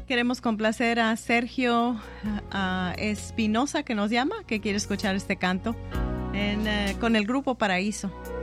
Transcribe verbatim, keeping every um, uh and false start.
Queremos complacer a Sergio a Espinosa, que nos llama, que quiere escuchar este canto en, uh, con el grupo Paraíso.